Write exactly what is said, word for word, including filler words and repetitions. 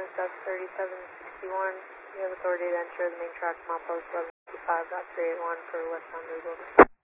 South thirty-seven sixty-one. You have authority to enter the main track, mile post eleven fifty-five dot three eight one for westbound route.